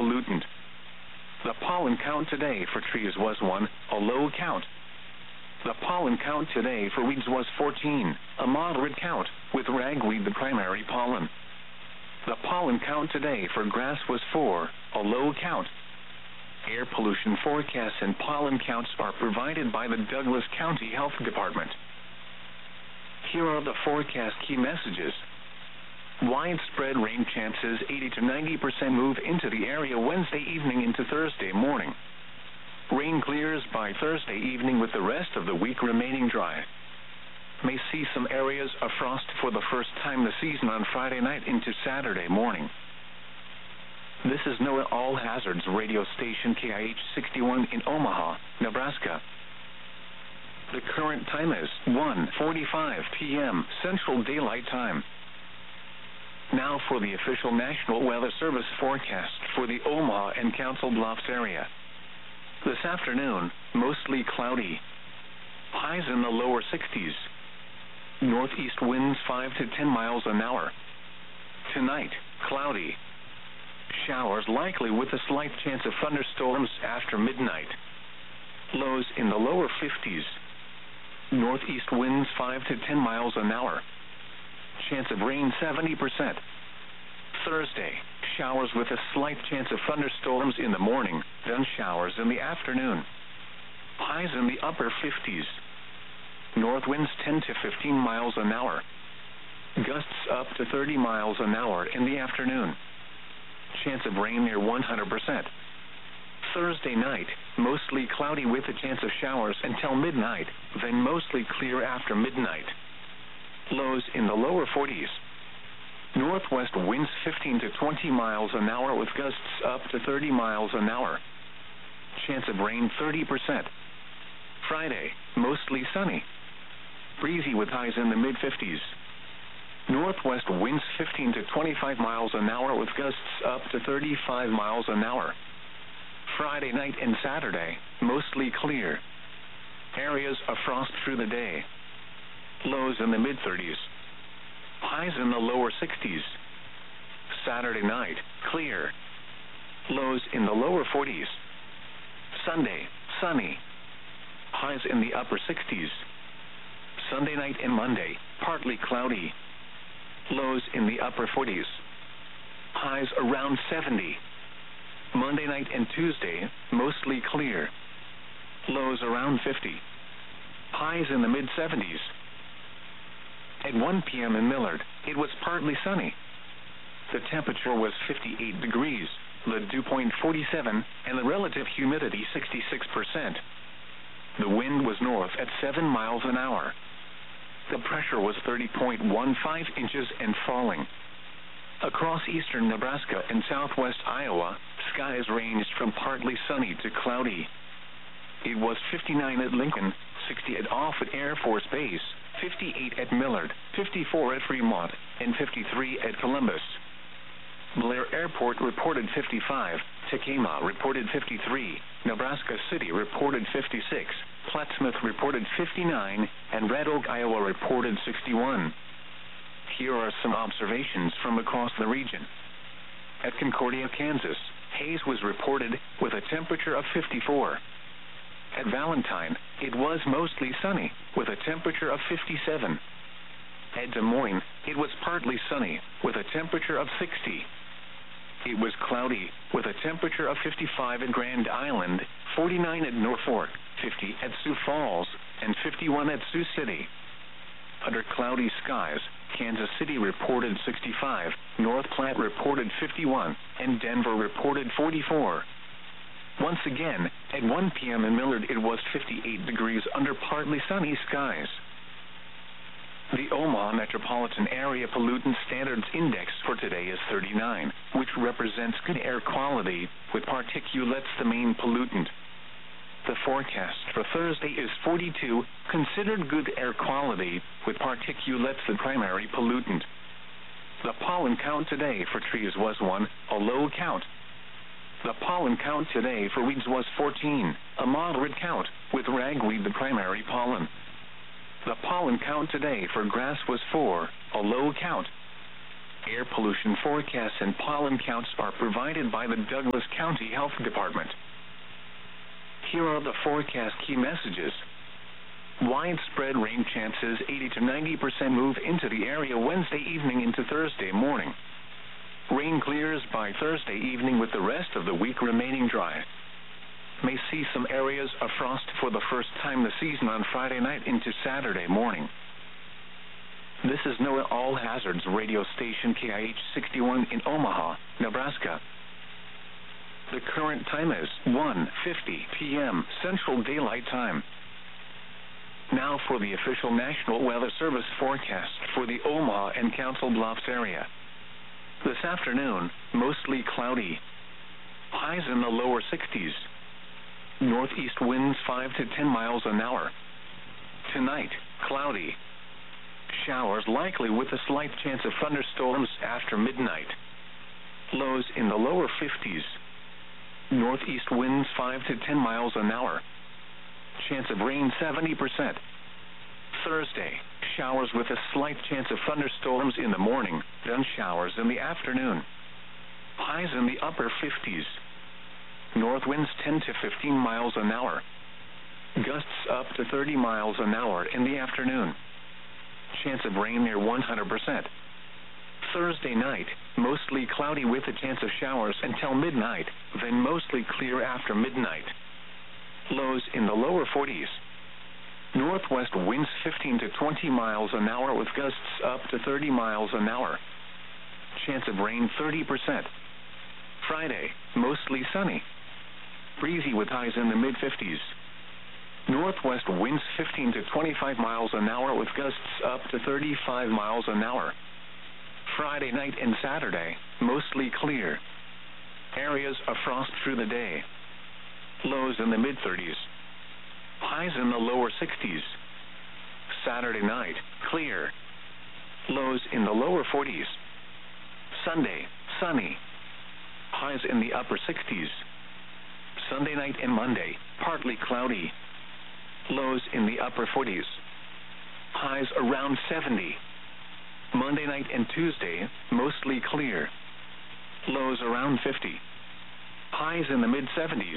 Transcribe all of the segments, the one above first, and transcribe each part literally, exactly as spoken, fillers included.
pollutant. The pollen count today for trees was one, a low count. The pollen count today for weeds was fourteen, a moderate count, with ragweed the primary pollen. The pollen count today for grass was four, a low count. Air pollution forecasts and pollen counts are provided by the Douglas County Health Department. Here are the forecast key messages. Widespread rain chances eighty to ninety percent move into the area Wednesday evening into Thursday morning. Rain clears by Thursday evening with the rest of the week remaining dry. May see some areas of frost for the first time this season on Friday night into Saturday morning. This is NOAA All Hazards radio station K I H sixty-one in Omaha, Nebraska. The current time is one forty-five p m Central Daylight Time. Now for the official National Weather Service forecast for the Omaha and Council Bluffs area. This afternoon, mostly cloudy. Highs in the lower sixties. Northeast winds five to ten miles an hour. Tonight, cloudy. Showers likely with a slight chance of thunderstorms after midnight. Lows in the lower fifties. Northeast winds five to ten miles an hour. Chance of rain seventy percent. Thursday, showers with a slight chance of thunderstorms in the morning, then showers in the afternoon. Highs in the upper fifties. North winds ten to fifteen miles an hour. Gusts up to thirty miles an hour in the afternoon. Chance of rain near one hundred percent. Thursday night, mostly cloudy with a chance of showers until midnight, then mostly clear after midnight. Lows in the lower forties. Northwest winds fifteen to twenty miles an hour with gusts up to thirty miles an hour. Chance of rain thirty percent. Friday, mostly sunny. Breezy with highs in the mid fifties. Northwest winds fifteen to twenty-five miles an hour with gusts up to thirty-five miles an hour. Friday night and Saturday, mostly clear. Areas of frost through the day. Lows in the mid thirties. Highs in the lower sixties. Saturday night, clear. Lows in the lower forties. Sunday, sunny. Highs in the upper sixties. Sunday night and Monday, partly cloudy. Lows in the upper forties. Highs around seventy. Monday night and Tuesday, mostly clear. Lows around fifty. Highs in the mid seventies. At one p m in Millard, it was partly sunny. The temperature was fifty-eight degrees, the dew point forty-seven, and the relative humidity sixty-six percent. The wind was north at seven miles an hour. The pressure was thirty point one five inches and falling. Across eastern Nebraska and southwest Iowa, skies ranged from partly sunny to cloudy. It was fifty-nine at Lincoln, sixty at Offutt Air Force Base, fifty-eight at Millard, fifty-four at Fremont, and fifty-three at Columbus. Blair Airport reported fifty-five, Tekamah reported fifty-three, Nebraska City reported fifty-six, Plattsmouth reported fifty-nine, and Red Oak, Iowa reported sixty-one. Here are some observations from across the region. At Concordia, Kansas, haze was reported with a temperature of fifty-four. At Valentine, it was mostly sunny, with a temperature of fifty-seven. At Des Moines, it was partly sunny, with a temperature of sixty. It was cloudy, with a temperature of fifty-five at Grand Island, forty-nine at Norfolk, fifty at Sioux Falls, and fifty-one at Sioux City. Under cloudy skies, Kansas City reported sixty-five, North Platte reported fifty-one, and Denver reported forty-four. Once again, at one p m in Millard it was fifty-eight degrees under partly sunny skies. The Omaha Metropolitan Area Pollutant Standards Index for today is thirty-nine, which represents good air quality, with particulates the main pollutant. The forecast for Thursday is forty-two, considered good air quality, with particulates the primary pollutant. The pollen count today for trees was one, a low count. The pollen count today for weeds was fourteen, a moderate count, with ragweed the primary pollen. The pollen count today for grass was four, a low count. Air pollution forecasts and pollen counts are provided by the Douglas County Health Department. Here are the forecast key messages. Widespread rain chances, eighty to ninety percent move into the area Wednesday evening into Thursday morning. Rain clears by Thursday evening with the rest of the week remaining dry. May see some areas of frost for the first time this season on Friday night into Saturday morning. This is NOAA All Hazards radio station K I H sixty-one in Omaha, Nebraska. The current time is one fifty p m Central Daylight Time. Now for the official National Weather Service forecast for the Omaha and Council Bluffs area. This afternoon, mostly cloudy. Highs in the lower sixties. Northeast winds five to ten miles an hour. Tonight, cloudy. Showers likely with a slight chance of thunderstorms after midnight. Lows in the lower fifties. Northeast winds five to ten miles an hour. Chance of rain seventy percent. Thursday, showers with a slight chance of thunderstorms in the morning, then showers in the afternoon. Highs in the upper fifties. North winds ten to fifteen miles an hour. Gusts up to thirty miles an hour in the afternoon. Chance of rain near one hundred percent. Thursday night, mostly cloudy with a chance of showers until midnight, then mostly clear after midnight. Lows in the lower forties. Northwest winds fifteen to twenty miles an hour with gusts up to thirty miles an hour. Chance of rain thirty percent. Friday, mostly sunny. Breezy with highs in the mid fifties. Northwest winds fifteen to twenty-five miles an hour with gusts up to thirty-five miles an hour. Friday night and Saturday, mostly clear. Areas of frost through the day. Lows in the mid thirties. Highs in the lower sixties. Saturday night, clear. Lows in the lower forties. Sunday, sunny. Highs in the upper sixties. Sunday night and Monday, partly cloudy. Lows in the upper forties. Highs around seventy. Monday night and Tuesday, mostly clear. Lows around fifty. Highs in the mid seventies.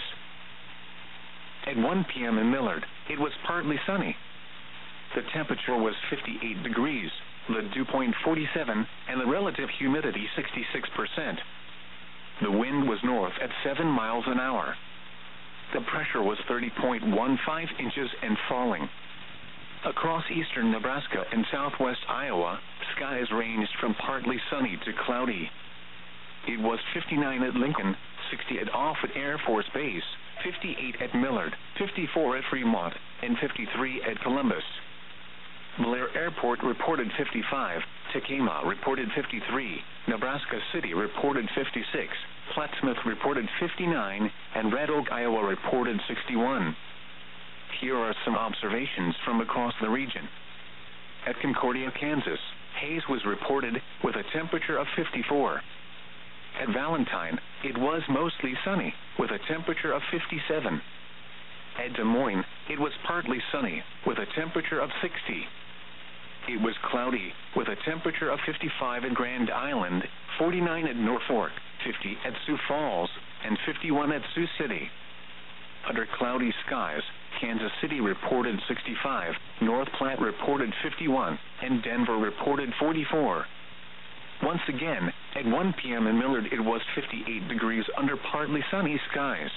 At one p m in Millard, it was partly sunny. The temperature was fifty-eight degrees, the dew point forty-seven, and the relative humidity sixty-six percent. The wind was north at seven miles an hour. The pressure was thirty point one five inches and falling. Across eastern Nebraska and southwest Iowa, skies ranged from partly sunny to cloudy. It was fifty-nine at Lincoln, sixty at Offutt Air Force Base, fifty-eight at Millard, fifty-four at Fremont, and fifty-three at Columbus. Blair Airport reported fifty-five, Tekamah reported fifty-three, Nebraska City reported fifty-six, Plattsmouth reported fifty-nine, and Red Oak, Iowa reported sixty-one. Here are some observations from across the region. At Concordia, Kansas, haze was reported with a temperature of fifty-four. At Valentine, it was mostly sunny, with a temperature of fifty-seven. At Des Moines, it was partly sunny, with a temperature of sixty. It was cloudy, with a temperature of fifty-five at Grand Island, forty-nine at Norfolk, fifty at Sioux Falls, and fifty-one at Sioux City. Under cloudy skies, Kansas City reported sixty-five, North Platte reported fifty-one, and Denver reported forty-four. Once again, at one p m in Millard it was fifty-eight degrees under partly sunny skies.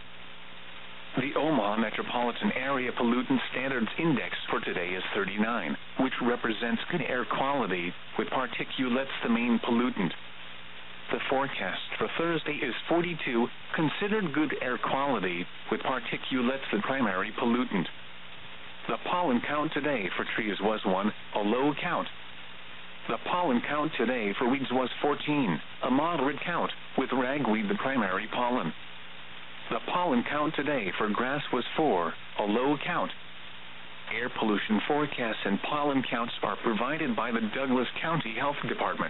The Omaha Metropolitan Area Pollutant Standards Index for today is thirty-nine, which represents good air quality, with particulates the main pollutant. The forecast for Thursday is forty-two, considered good air quality, with particulates the primary pollutant. The pollen count today for trees was one, a low count. The pollen count today for weeds was fourteen, a moderate count, with ragweed the primary pollen. The pollen count today for grass was four, a low count. Air pollution forecasts and pollen counts are provided by the Douglas County Health Department.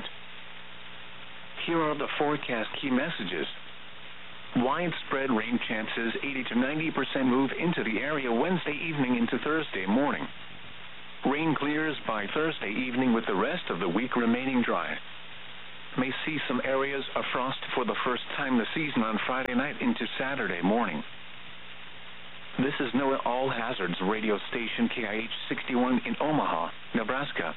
Here are the forecast key messages. Widespread rain chances, eighty to ninety percent move into the area Wednesday evening into Thursday morning. Rain clears by Thursday evening with the rest of the week remaining dry. may see some areas of frost for the first time this season on Friday night into Saturday morning. This is NOAA All Hazards radio station K I H sixty-one in Omaha, Nebraska.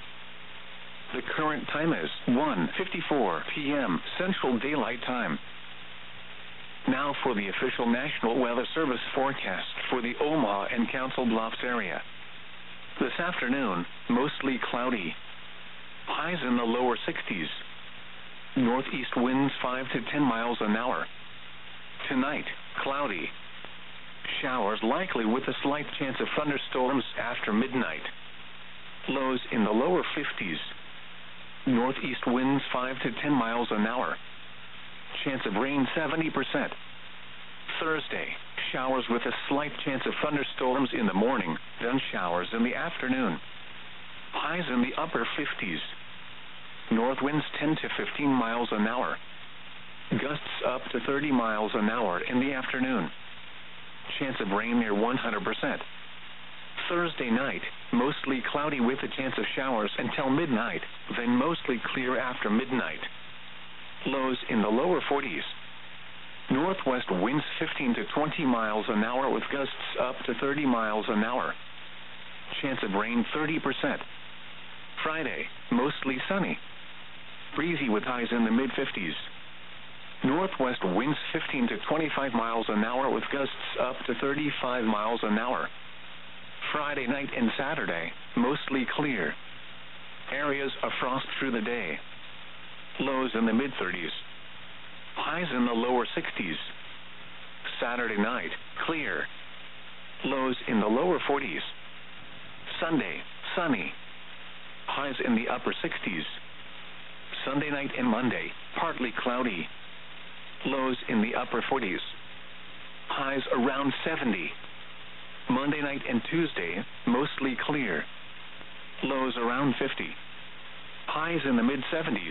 The current time is one fifty-four p m Central Daylight Time. Now for the official National Weather Service forecast for the Omaha and Council Bluffs area. This afternoon, mostly cloudy. Highs in the lower sixties. Northeast winds five to ten miles an hour. Tonight, cloudy. Showers likely with a slight chance of thunderstorms after midnight. Lows in the lower fifties. Northeast winds five to ten miles an hour. Chance of rain seventy percent. Thursday, showers with a slight chance of thunderstorms in the morning, then showers in the afternoon. Highs in the upper fifties. North winds ten to fifteen miles an hour. Gusts up to thirty miles an hour in the afternoon. Chance of rain near one hundred percent. Thursday night, mostly cloudy with a chance of showers until midnight, then mostly clear after midnight. Lows in the lower forties. Northwest winds fifteen to twenty miles an hour with gusts up to thirty miles an hour. Chance of rain thirty percent. Friday, mostly sunny. Breezy with highs in the mid fifties. Northwest winds fifteen to twenty-five miles an hour with gusts up to thirty-five miles an hour. Friday night and Saturday, mostly clear. Areas of frost through the day. Lows in the mid thirties. Highs in the lower sixties. Saturday night, clear. Lows in the lower forties. Sunday, sunny. Highs in the upper sixties. Sunday night and Monday, partly cloudy. Lows in the upper forties. Highs around seventy. Monday night and Tuesday, mostly clear. Lows around fifty. Highs in the mid seventies.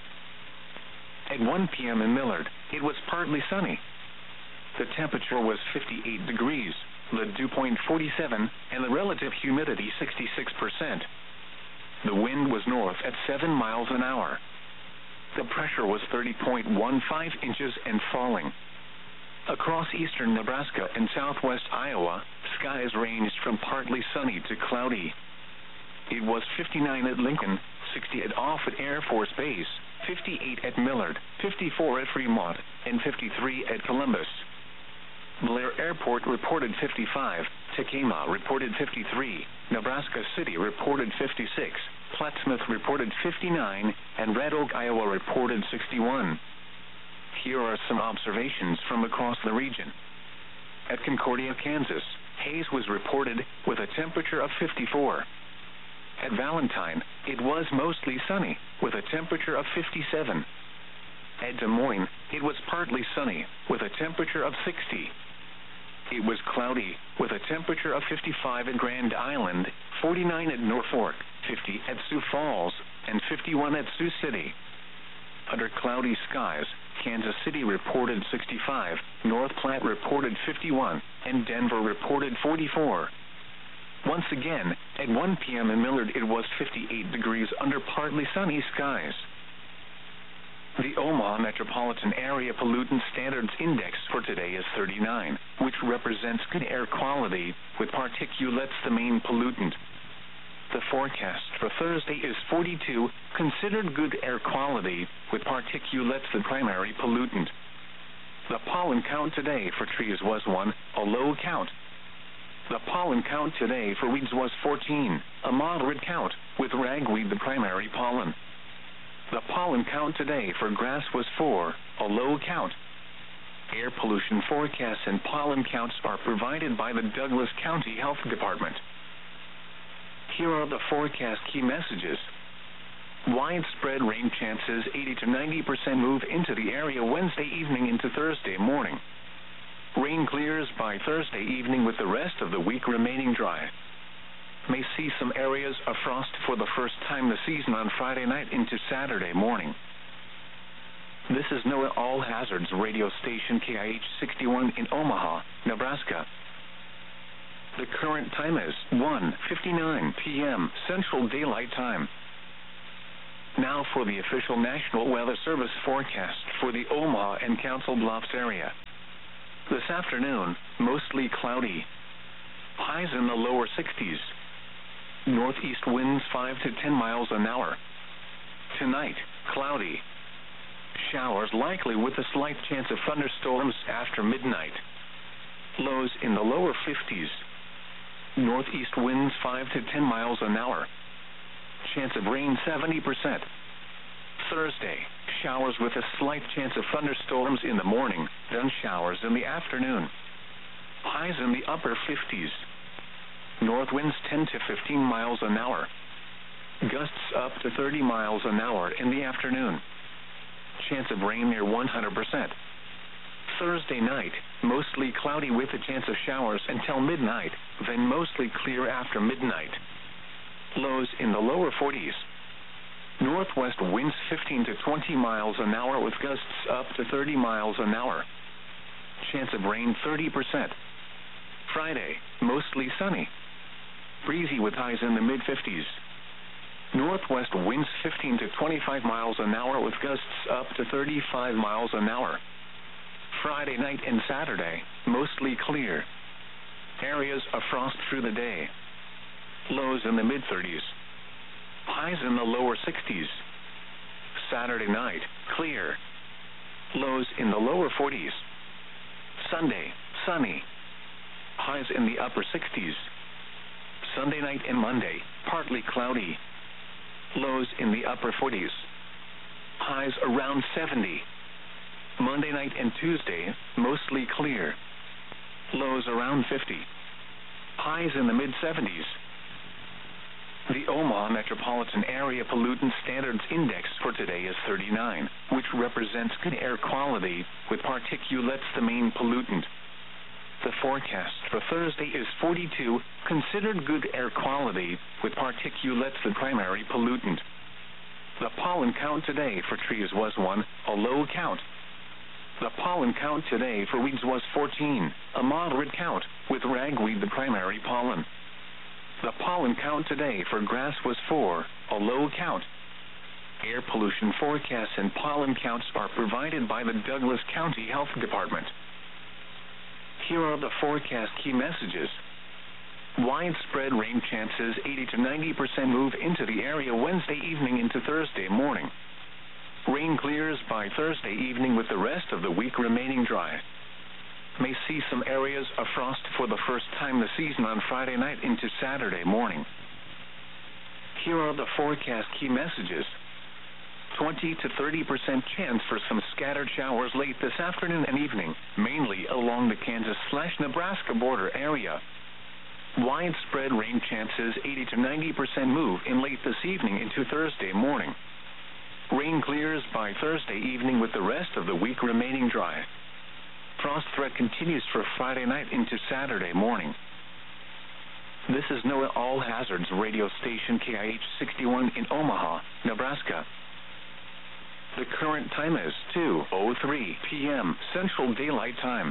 At one p m in Millard, it was partly sunny. The temperature was fifty-eight degrees, the dew point forty-seven, and the relative humidity sixty-six percent. The wind was north at seven miles an hour. The pressure was thirty point one five inches and falling. Across eastern Nebraska and southwest Iowa, skies ranged from partly sunny to cloudy. It was fifty-nine at Lincoln, sixty at Offutt Air Force Base, fifty-eight at Millard, fifty-four at Fremont, and fifty-three at Columbus. Blair Airport reported fifty-five, Tacoma reported fifty-three, Nebraska City reported fifty-six, Plattsmouth reported fifty-nine, and Red Oak, Iowa reported sixty-one. Here are some observations from across the region. At Concordia, Kansas, haze was reported with a temperature of fifty-four. At Valentine, it was mostly sunny with a temperature of fifty-seven. At Des Moines, it was partly sunny with a temperature of sixty. It was cloudy with a temperature of fifty-five at Grand Island, forty-nine at Norfolk, fifty at Sioux Falls, and fifty-one at Sioux City. Under cloudy skies, Kansas City reported sixty-five, North Platte reported fifty-one, and Denver reported forty-four. Once again, at one p m in Millard, it was fifty-eight degrees under partly sunny skies. The Omaha Metropolitan Area Pollutant Standards Index for today is thirty-nine, which represents good air quality, with particulates the main pollutant. The forecast for Thursday is forty-two, considered good air quality, with particulates the primary pollutant. The pollen count today for trees was one, a low count. The pollen count today for weeds was fourteen, a moderate count, with ragweed the primary pollen. The pollen count today for grass was four, a low count. Air pollution forecasts and pollen counts are provided by the Douglas County Health Department. Here are the forecast key messages. Widespread rain chances eighty to ninety percent move into the area Wednesday evening into Thursday morning. Rain clears by Thursday evening with the rest of the week remaining dry. May see some areas of frost for the first time this season on Friday night into Saturday morning. This is NOAA All Hazards radio station K I H sixty-one in Omaha, Nebraska. The current time is one fifty-nine p m Central Daylight Time. Now for the official National Weather Service forecast for the Omaha and Council Bluffs area. This afternoon, mostly cloudy. Highs in the lower sixties. Northeast winds five to ten miles an hour. Tonight, cloudy. Showers likely with a slight chance of thunderstorms after midnight. Lows in the lower fifties. Northeast winds five to ten miles an hour. Chance of rain seventy percent. Thursday, showers with a slight chance of thunderstorms in the morning, then showers in the afternoon. Highs in the upper fifties. North winds ten to fifteen miles an hour. Gusts up to thirty miles an hour in the afternoon. Chance of rain near one hundred percent. Thursday night, mostly cloudy with a chance of showers until midnight, then mostly clear after midnight. Lows in the lower forties. Northwest winds fifteen to twenty miles an hour with gusts up to thirty miles an hour. Chance of rain thirty percent. Friday, mostly sunny. Breezy with highs in the mid fifties. Northwest winds fifteen to twenty-five miles an hour with gusts up to thirty-five miles an hour. Friday night and Saturday, mostly clear. Areas of frost through the day. Lows in the mid thirties. Highs in the lower sixties. Saturday night, clear. Lows in the lower forties. Sunday, sunny. Highs in the upper sixties. Sunday night and Monday, partly cloudy. Lows in the upper forties. Highs around seventy. Monday night and Tuesday, mostly clear. Lows around fifty. Highs in the mid seventies. The Omaha Metropolitan Area Pollutant Standards Index for today is thirty-nine, which represents good air quality, with particulates the main pollutant. The forecast for Thursday is forty-two, considered good air quality, with particulates the primary pollutant. The pollen count today for trees was one, a low count. The pollen count today for weeds was fourteen, a moderate count, with ragweed the primary pollen. The pollen count today for grass was four, a low count. Air pollution forecasts and pollen counts are provided by the Douglas County Health Department. Here are the forecast key messages. Widespread rain chances eighty to ninety percent move into the area Wednesday evening into Thursday morning. Rain clears by Thursday evening with the rest of the week remaining dry. May see some areas of frost for the first time this season on Friday night into Saturday morning. Here are the forecast key messages. twenty to thirty percent chance for some scattered showers late this afternoon and evening, mainly along the Kansas-Nebraska border area. Widespread rain chances eighty to ninety percent move in late this evening into Thursday morning. Rain clears by Thursday evening with the rest of the week remaining dry. Frost threat continues for Friday night into Saturday morning. This is NOAA All Hazards radio station K I H sixty-one in Omaha, Nebraska. The current time is two oh three p m Central Daylight Time.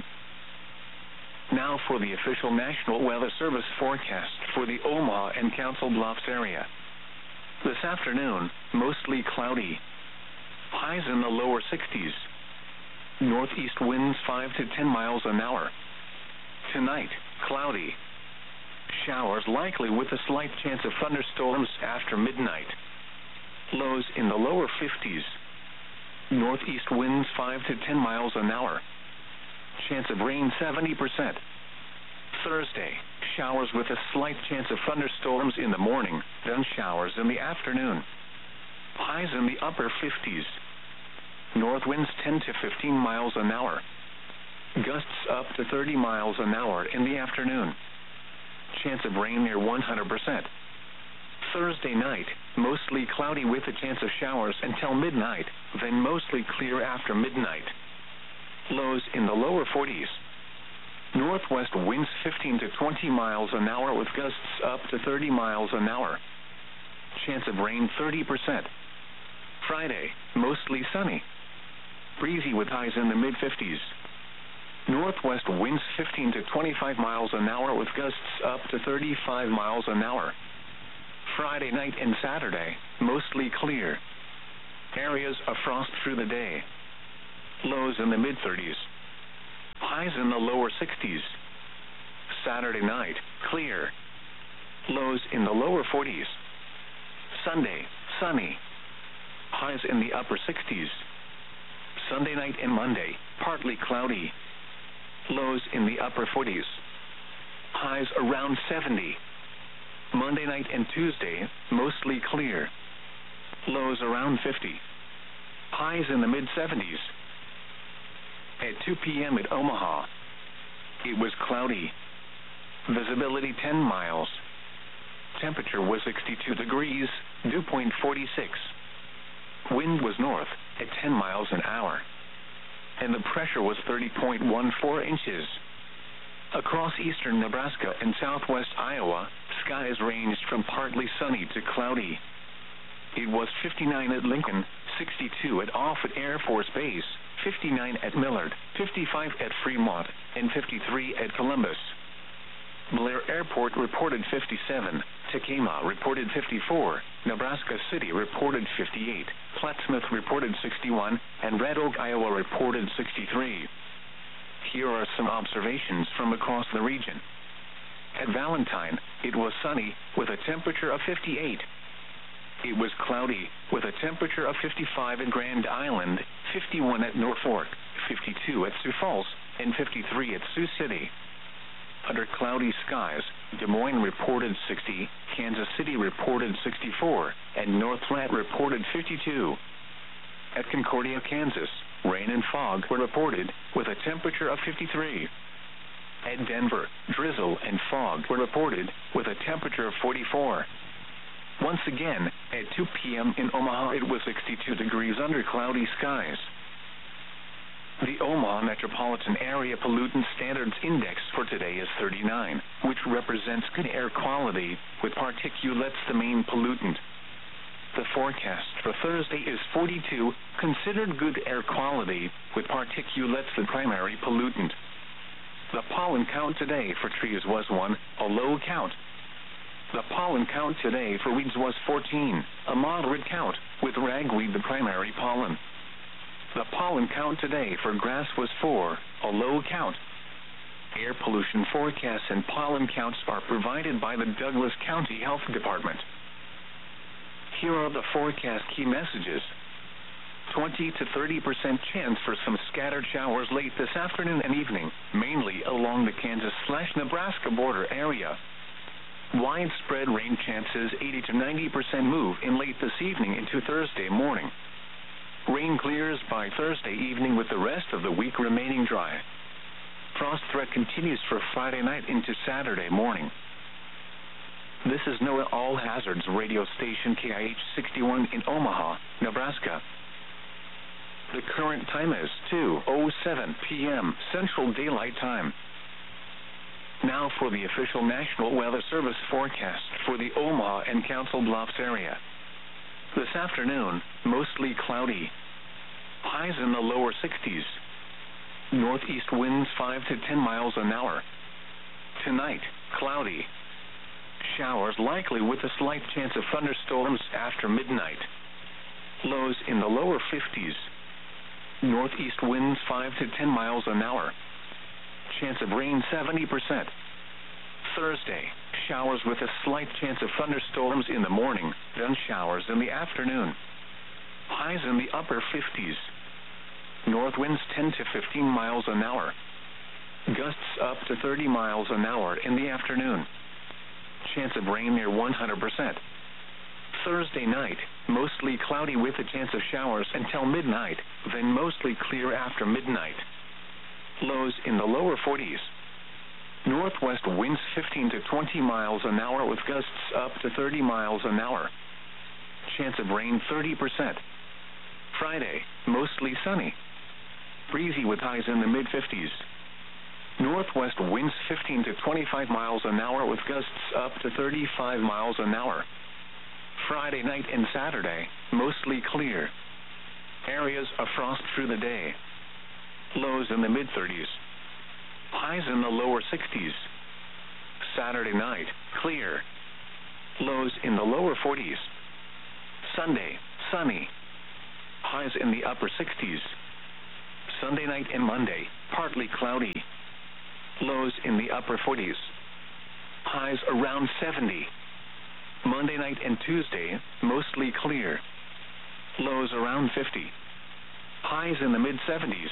Now for the official National Weather Service forecast for the Omaha and Council Bluffs area. This afternoon, mostly cloudy. Highs in the lower sixties. Northeast winds five to ten miles an hour. Tonight, cloudy. Showers likely with a slight chance of thunderstorms after midnight. Lows in the lower fifties. Northeast winds five to ten miles an hour. Chance of rain seventy percent. Thursday, showers with a slight chance of thunderstorms in the morning, then showers in the afternoon. Highs in the upper fifties. North winds ten to fifteen miles an hour. Gusts up to thirty miles an hour in the afternoon. Chance of rain near one hundred percent. Thursday night, mostly cloudy with a chance of showers until midnight, then mostly clear after midnight. Lows in the lower forties. Northwest winds fifteen to twenty miles an hour with gusts up to thirty miles an hour. Chance of rain thirty percent. Friday, mostly sunny. Breezy with highs in the mid fifties. Northwest winds fifteen to twenty-five miles an hour with gusts up to thirty-five miles an hour. Friday night and Saturday, mostly clear. Areas of frost through the day. Lows in the mid-thirties. Highs in the lower sixties. Saturday night, clear. Lows in the lower forties. Sunday, sunny. Highs in the upper sixties. Sunday night and Monday, partly cloudy. Lows in the upper forties. Highs around seventy. Monday night and Tuesday, mostly clear. Lows around fifty. Highs in the mid-seventies. At two p.m. at Omaha, it was cloudy. Visibility ten miles. Temperature was sixty-two degrees, dew point forty-six. Wind was north at ten miles an hour. And the pressure was thirty point one four inches. Across eastern Nebraska and southwest Iowa, skies ranged from partly sunny to cloudy. It was fifty-nine at Lincoln, sixty-two at Offutt Air Force Base, fifty-nine at Millard, fifty-five at Fremont, and fifty-three at Columbus. Blair Airport reported fifty-seven, Tekamah reported fifty-four, Nebraska City reported fifty-eight, Plattsmouth reported sixty-one, and Red Oak, Iowa reported sixty-three. Here are some observations from across the region. At Valentine, it was sunny, with a temperature of fifty-eight. It was cloudy, with a temperature of fifty-five at Grand Island, fifty-one at Norfolk, fifty-two at Sioux Falls, and fifty-three at Sioux City. Under cloudy skies, Des Moines reported sixty, Kansas City reported sixty-four, and North Platte reported fifty-two. At Concordia, Kansas, rain and fog were reported, with a temperature of fifty-three. At Denver, drizzle and fog were reported, with a temperature of forty-four. Once again, at two p.m. in Omaha, it was sixty-two degrees under cloudy skies. The Omaha Metropolitan Area Pollutant Standards Index for today is thirty-nine, which represents good air quality, with particulates the main pollutant. The forecast for Thursday is forty-two, considered good air quality, with particulates the primary pollutant. The pollen count today for trees was one, a low count. The pollen count today for weeds was fourteen, a moderate count, with ragweed the primary pollen. The pollen count today for grass was four, a low count. Air pollution forecasts and pollen counts are provided by the Douglas County Health Department. Here are the forecast key messages. twenty to thirty percent chance for some scattered showers late this afternoon and evening, mainly along the Kansas-Nebraska border area. Widespread rain chances eighty to ninety percent move in late this evening into Thursday morning. Rain clears by Thursday evening with the rest of the week remaining dry. Frost threat continues for Friday night into Saturday morning. This is NOAA All Hazards radio station K I H sixty-one in Omaha, Nebraska. The current time is two oh seven p.m. Central Daylight Time. Now for the official National Weather Service forecast for the Omaha and Council Bluffs area. This afternoon, mostly cloudy. Highs in the lower sixties. Northeast winds five to ten miles an hour. Tonight, cloudy. Showers likely with a slight chance of thunderstorms after midnight. Lows in the lower fifties. Northeast winds five to ten miles an hour. Chance of rain seventy percent. Thursday, showers with a slight chance of thunderstorms in the morning, then showers in the afternoon. Highs in the upper fifties. North winds ten to fifteen miles an hour. Gusts up to thirty miles an hour in the afternoon. Chance of rain near one hundred percent. Thursday night, mostly cloudy with a chance of showers until midnight, then mostly clear after midnight. Lows in the lower forties. Northwest winds fifteen to twenty miles an hour with gusts up to thirty miles an hour. Chance of rain thirty percent. Friday, mostly sunny. Breezy with highs in the mid-fifties. Northwest winds fifteen to twenty-five miles an hour with gusts up to thirty-five miles an hour. Friday night and Saturday, mostly clear. Areas of frost through the day. Lows in the mid-thirties. Highs in the lower sixties. Saturday night, clear. Lows in the lower forties. Sunday, sunny. highs in the upper sixties. Sunday night and Monday, partly cloudy. Lows in the upper forties. Highs around seventy. Monday night and Tuesday, mostly clear. Lows around fifty. Highs in the mid-seventies.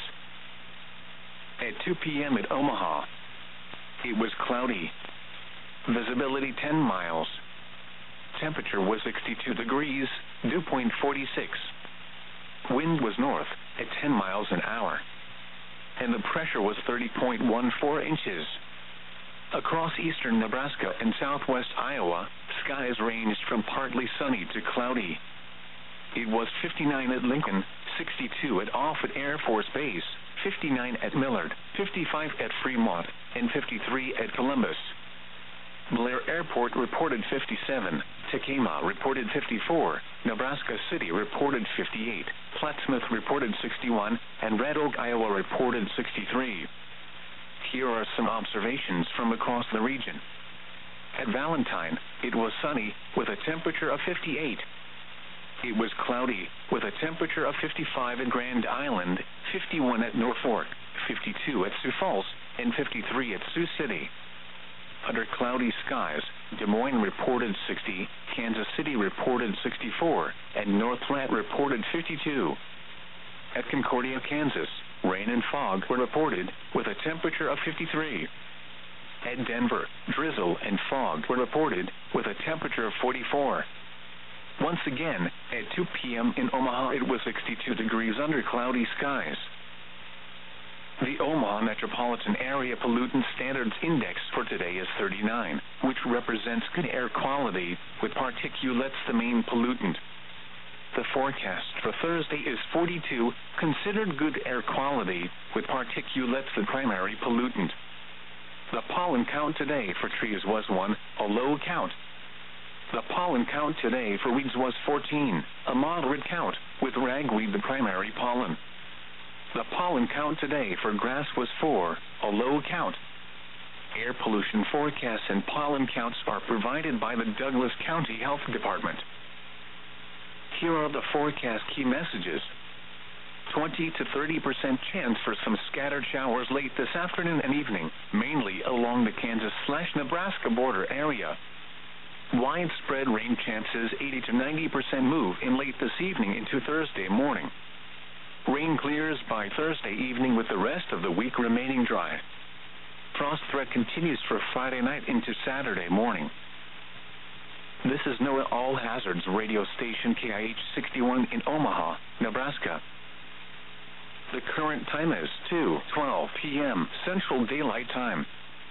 At two p.m. at Omaha, it was cloudy. Visibility ten miles. Temperature was sixty-two degrees, dew point forty-six. Wind was north at ten miles an hour. And the pressure was thirty point one four inches. Across eastern Nebraska and southwest Iowa, skies ranged from partly sunny to cloudy. It was fifty-nine at Lincoln, sixty-two at Offutt Air Force Base, fifty-nine at Millard, fifty-five at Fremont, and fifty-three at Columbus. Blair Airport reported fifty-seven, Tacoma reported fifty-four, Nebraska City reported fifty-eight, Plattsmouth reported sixty-one, and Red Oak, Iowa reported sixty-three. Here are some observations from across the region. At Valentine, it was sunny, with a temperature of fifty-eight. It was cloudy, with a temperature of fifty-five at Grand Island, fifty-one at Norfolk, fifty-two at Sioux Falls, and fifty-three at Sioux City. Under cloudy skies, Des Moines reported sixty, Kansas City reported sixty-four, and North Platte reported fifty-two. At Concordia, Kansas, rain and fog were reported, with a temperature of fifty-three. At Denver, drizzle and fog were reported, with a temperature of forty-four. Once again, at two p.m. in Omaha, it was sixty-two degrees under cloudy skies. The Omaha Metropolitan Area Pollutant Standards Index for today is thirty-nine, which represents good air quality, with particulates the main pollutant. The forecast for Thursday is forty-two, considered good air quality, with particulates the primary pollutant. The pollen count today for trees was one, a low count. The pollen count today for weeds was fourteen, a moderate count, with ragweed the primary pollen. The pollen count today for grass was four, a low count. Air pollution forecasts and pollen counts are provided by the Douglas County Health Department. Here are the forecast key messages. twenty to thirty percent chance for some scattered showers late this afternoon and evening, mainly along the Kansas-Nebraska border area. Widespread rain chances eighty to ninety percent move in late this evening into Thursday morning. Rain clears by Thursday evening with the rest of the week remaining dry. Frost threat continues for Friday night into Saturday morning. This is NOAA All Hazards radio station K I H sixty-one in Omaha, Nebraska. The current time is two twelve p.m. Central Daylight Time.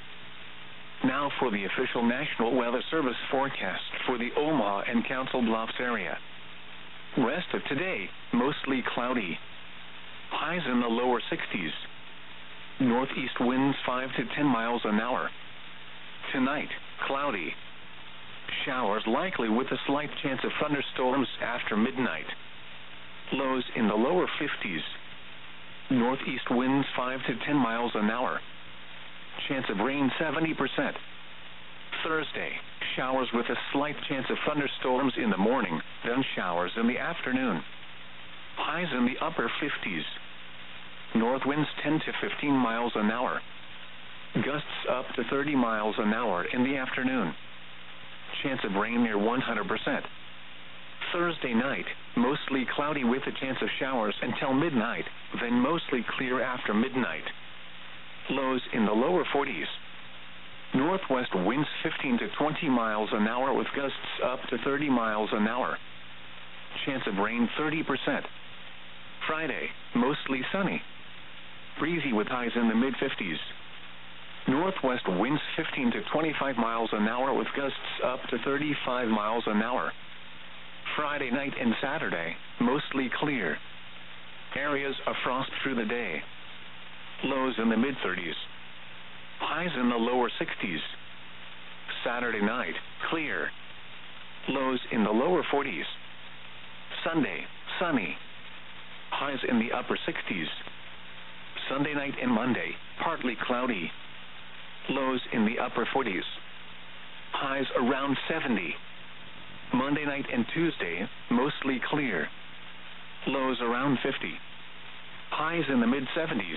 Now for the official National Weather Service forecast for the Omaha and Council Bluffs area. Rest of today, mostly cloudy. Highs in the lower sixties. Northeast winds five to ten miles an hour. Tonight, cloudy. Showers likely with a slight chance of thunderstorms after midnight. Lows in the lower fifties. Northeast winds five to ten miles an hour. Chance of rain seventy percent. Thursday, showers with a slight chance of thunderstorms in the morning, then showers in the afternoon. Highs in the upper fifties. North winds ten to fifteen miles an hour. Gusts up to thirty miles an hour in the afternoon. Chance of rain near one hundred percent. Thursday night, mostly cloudy with a chance of showers until midnight, then mostly clear after midnight. Lows in the lower forties. Northwest winds fifteen to twenty miles an hour with gusts up to thirty miles an hour. Chance of rain thirty percent. Friday, mostly sunny. Breezy with highs in the mid-fifties. Northwest winds fifteen to twenty-five miles an hour with gusts up to thirty-five miles an hour. Friday night and Saturday, mostly clear. Areas of frost through the day. Lows in the mid-thirties. Highs in the lower sixties. Saturday night, clear. Lows in the lower forties. Sunday, sunny. Highs in the upper sixties. Sunday night and Monday, partly cloudy. Lows in the upper forties. Highs around seventy. Monday night and Tuesday, mostly clear. Lows around fifty. Highs in the mid seventies.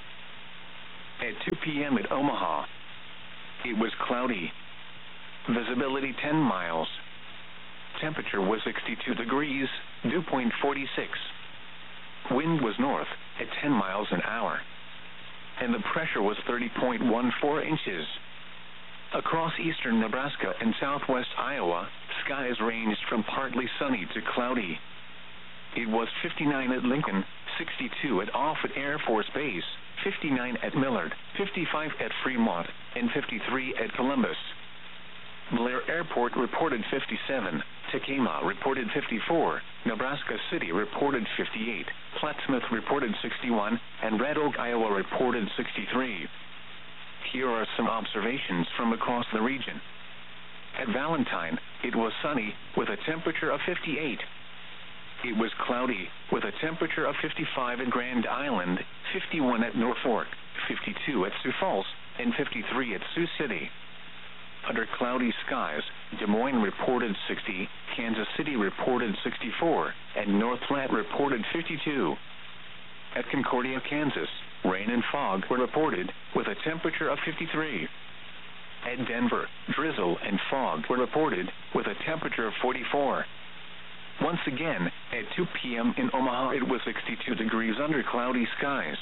At two p.m. at Omaha, it was cloudy. Visibility ten miles. Temperature was sixty-two degrees, dew point forty-six. Wind was north at ten miles an hour. And the pressure was thirty point one four inches. Across eastern Nebraska and southwest Iowa, skies ranged from partly sunny to cloudy. It was fifty-nine at Lincoln, sixty-two at Offutt Air Force Base, fifty-nine at Millard, fifty-five at Fremont, and fifty-three at Columbus. Blair Airport reported fifty-seven, Tacoma reported fifty-four, Nebraska City reported fifty-eight, Plattsmouth reported sixty-one, and Red Oak, Iowa reported sixty-three. Here are some observations from across the region. At Valentine, it was sunny, with a temperature of fifty-eight. It was cloudy, with a temperature of fifty-five at Grand Island, fifty-one at Norfolk, fifty-two at Sioux Falls, and fifty-three at Sioux City. Under cloudy skies, Des Moines reported sixty, Kansas City reported sixty-four, and North Platte reported fifty-two. At Concordia, Kansas, rain and fog were reported, with a temperature of fifty-three. At Denver, drizzle and fog were reported, with a temperature of forty-four. Once again, at two p.m. in Omaha, it was sixty-two degrees under cloudy skies.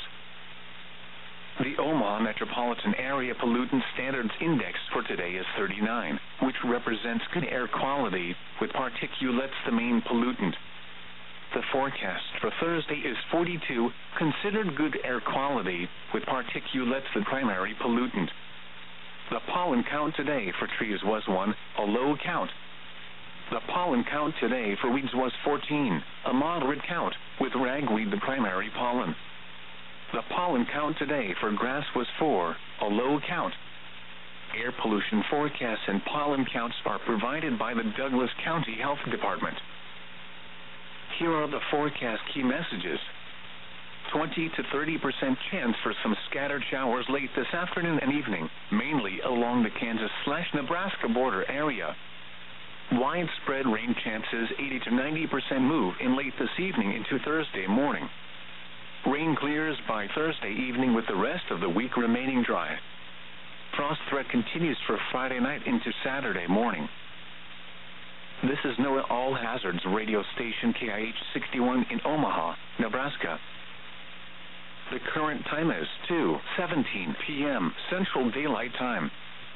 The Omaha Metropolitan Area Pollutant Standards Index for today is thirty-nine, which represents good air quality, with particulates the main pollutant. The forecast for Thursday is forty-two, considered good air quality, with particulates the primary pollutant. The pollen count today for trees was one, a low count. The pollen count today for weeds was fourteen, a moderate count, with ragweed the primary pollen. The pollen count today for grass was four, a low count. Air pollution forecasts and pollen counts are provided by the Douglas County Health Department. Here are the forecast key messages. twenty to thirty percent chance for some scattered showers late this afternoon and evening, mainly along the Kansas-Nebraska border area. Widespread rain chances eighty to ninety percent move in late this evening into Thursday morning. Rain clears by Thursday evening with the rest of the week remaining dry. Frost threat continues for Friday night into Saturday morning. This is NOAA All Hazards radio station K I H sixty-one in Omaha, Nebraska. The current time is two seventeen p.m. Central Daylight Time.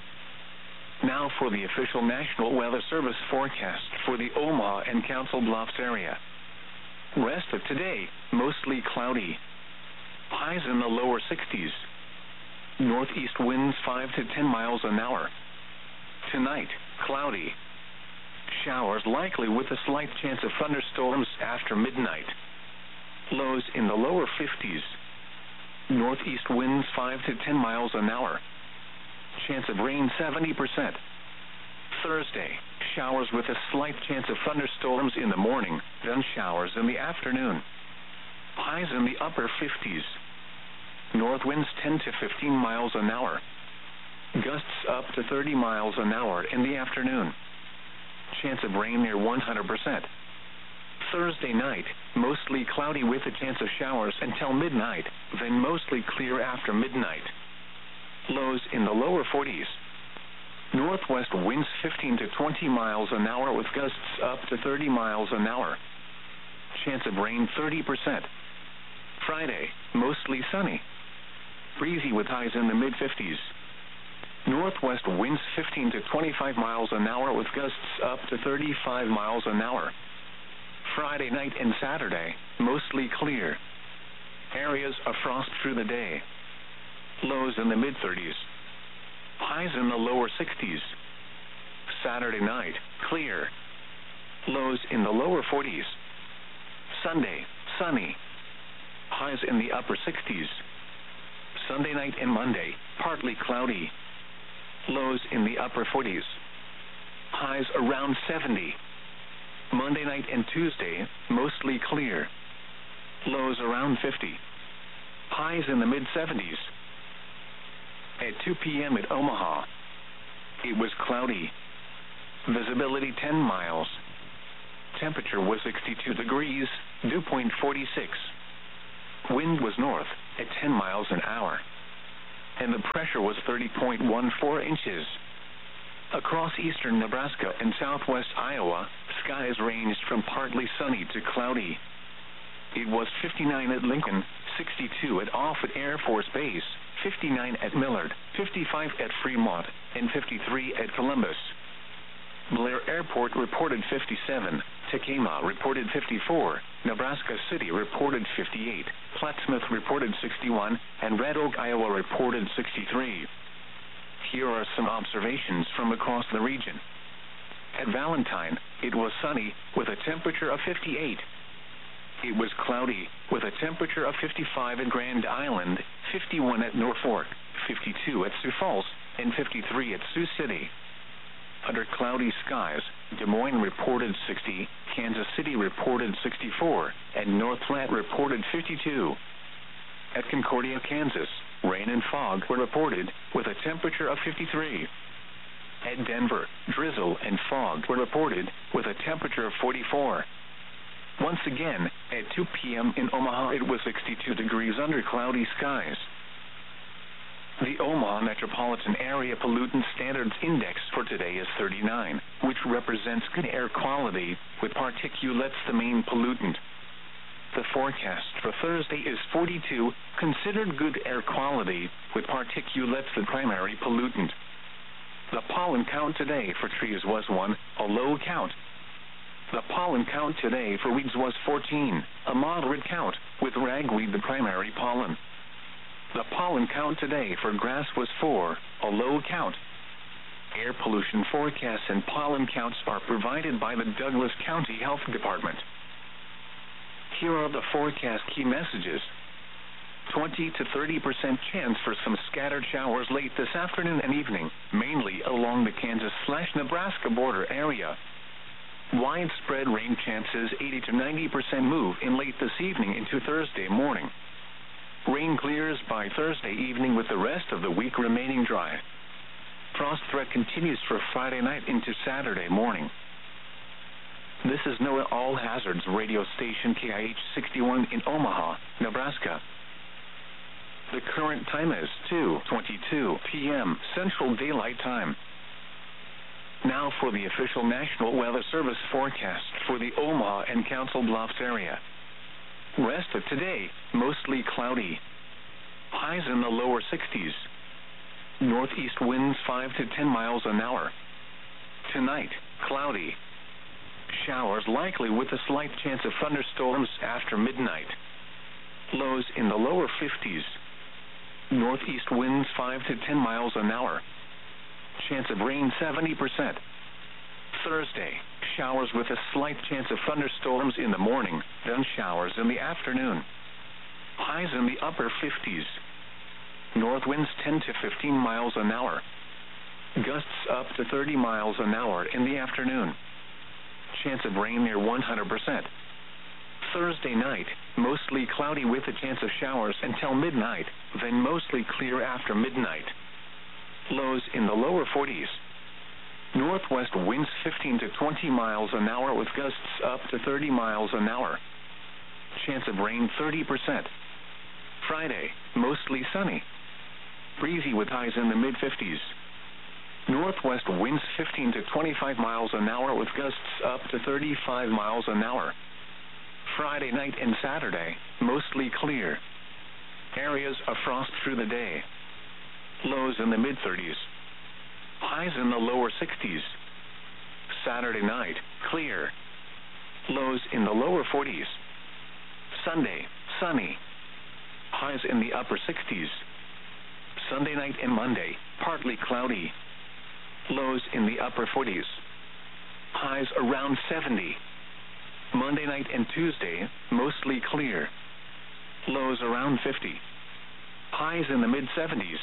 Now for the official National Weather Service forecast for the Omaha and Council Bluffs area. Rest of today, mostly cloudy. Highs in the lower sixties. Northeast winds five to ten miles an hour. Tonight, cloudy. Showers likely with a slight chance of thunderstorms after midnight. Lows in the lower fifties. Northeast winds five to ten miles an hour. Chance of rain seventy percent. Thursday, showers with a slight chance of thunderstorms in the morning, then showers in the afternoon. Highs in the upper fifties. North winds ten to fifteen miles an hour. Gusts up to thirty miles an hour in the afternoon. Chance of rain near one hundred percent. Thursday night, mostly cloudy with a chance of showers until midnight, then mostly clear after midnight. Lows in the lower forties. Northwest winds fifteen to twenty miles an hour with gusts up to thirty miles an hour. Chance of rain thirty percent. Friday, mostly sunny. Breezy with highs in the mid fifties. Northwest winds fifteen to twenty-five miles an hour with gusts up to thirty-five miles an hour. Friday night and Saturday, mostly clear. Areas of frost through the day. Lows in the mid thirties. Highs in the lower sixties. Saturday night, clear. Lows in the lower forties. Sunday, sunny. Highs in the upper sixties. Sunday night and Monday, partly cloudy. Lows in the upper forties. Highs around seventy. Monday night and Tuesday, mostly clear. Lows around fifty. Highs in the mid seventies. At two p.m. at Omaha, it was cloudy. Visibility ten miles. temperature was sixty-two degrees, dew point forty-six. Wind was north, at ten miles an hour. And the pressure was thirty point one four inches. Across eastern Nebraska and southwest Iowa, skies ranged from partly sunny to cloudy. It was fifty-nine at Lincoln, sixty-two at Offutt Air Force Base, fifty-nine at Millard, fifty-five at Fremont, and fifty-three at Columbus. Blair Airport reported fifty-seven, Tacoma reported fifty-four, Nebraska City reported fifty-eight, Plattsmouth reported sixty-one, and Red Oak, Iowa reported sixty-three. Here are some observations from across the region. At Valentine, it was sunny, with a temperature of fifty-eight. It was cloudy, with a temperature of fifty-five at Grand Island, fifty-one at Norfolk, fifty-two at Sioux Falls, and fifty-three at Sioux City. Under cloudy skies, Des Moines reported sixty, Kansas City reported sixty-four, and North Platte reported fifty-two. At Concordia, Kansas, rain and fog were reported, with a temperature of fifty-three. At Denver, drizzle and fog were reported, with a temperature of forty-four. Once again, at two p m in Omaha, it was sixty-two degrees under cloudy skies. The Omaha Metropolitan Area Pollutant Standards Index for today is thirty-nine, which represents good air quality, with particulates the main pollutant. The forecast for Thursday is forty-two, considered good air quality, with particulates the primary pollutant. The pollen count today for trees was one, a low count. The pollen count today for weeds was fourteen, a moderate count, with ragweed the primary pollen. The pollen count today for grass was four, a low count. Air pollution forecasts and pollen counts are provided by the Douglas County Health Department. Here are the forecast key messages. twenty to thirty percent chance for some scattered showers late this afternoon and evening, mainly along the Kansas-Nebraska border area. Widespread rain chances eighty to ninety percent move in late this evening into Thursday morning. Rain clears by Thursday evening with the rest of the week remaining dry. Frost threat continues for Friday night into Saturday morning. This is NOAA All Hazards radio station K I H sixty-one in Omaha, Nebraska. The current time is two twenty-two p m Central Daylight Time. Now for the official National Weather Service forecast for the Omaha and Council Bluffs area. Rest of today, mostly cloudy. Highs in the lower sixties. Northeast winds five to ten miles an hour. Tonight, cloudy. Showers likely with a slight chance of thunderstorms after midnight. Lows in the lower fifties. Northeast winds five to ten miles an hour. Chance of rain seventy percent. Thursday, showers with a slight chance of thunderstorms in the morning, then showers in the afternoon. Highs in the upper fifties. North winds ten to fifteen miles an hour. Gusts up to thirty miles an hour in the afternoon. Chance of rain near one hundred percent. Thursday night, mostly cloudy with a chance of showers until midnight, then mostly clear after midnight. Lows in the lower forties. Northwest winds fifteen to twenty miles an hour with gusts up to thirty miles an hour. Chance of rain thirty percent. Friday, mostly sunny. Breezy with highs in the mid fifties. Northwest winds fifteen to twenty-five miles an hour with gusts up to thirty-five miles an hour. Friday night and Saturday, mostly clear. Areas of frost through the day. Lows in the mid thirties. Highs in the lower sixties. Saturday night, clear. Lows in the lower forties. Sunday, sunny. Highs in the upper sixties. Sunday night and Monday, partly cloudy. Lows in the upper forties. Highs around seventy. Monday night and Tuesday, mostly clear. Lows around fifty. Highs in the mid seventies.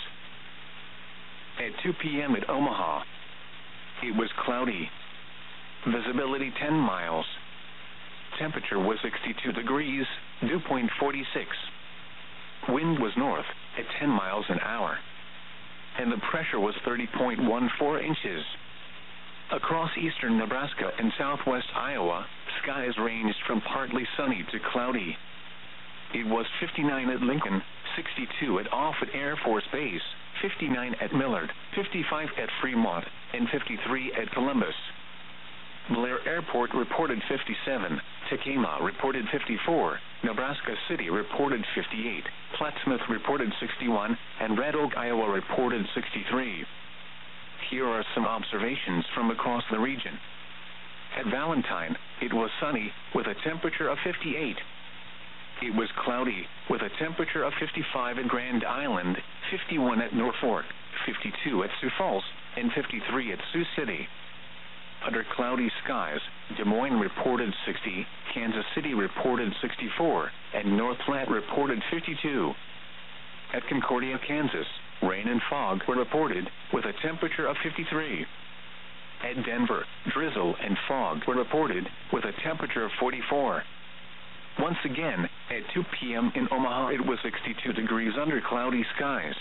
At two p m at Omaha, it was cloudy. Visibility ten miles. Temperature was sixty-two degrees, dew point forty-six. Wind was north at ten miles an hour. And the pressure was thirty point one four inches. Across eastern Nebraska and southwest Iowa, skies ranged from partly sunny to cloudy. It was fifty-nine at Lincoln, sixty-two at Offutt Air Force Base, fifty-nine at Millard, fifty-five at Fremont, and fifty-three at Columbus. Blair Airport reported fifty-seven, Tacoma reported fifty-four, Nebraska City reported fifty-eight, Plattsmouth reported sixty-one, and Red Oak, Iowa reported sixty-three. Here are some observations from across the region. At Valentine, it was sunny, with a temperature of fifty-eight. It was cloudy, with a temperature of fifty-five at Grand Island, fifty-one at Norfolk, fifty-two at Sioux Falls, and fifty-three at Sioux City. Under cloudy skies, Des Moines reported sixty, Kansas City reported sixty-four, and North Platte reported fifty-two. At Concordia, Kansas, rain and fog were reported, with a temperature of fifty-three. At Denver, drizzle and fog were reported, with a temperature of forty-four. Once again, at two p m in Omaha, it was sixty-two degrees under cloudy skies.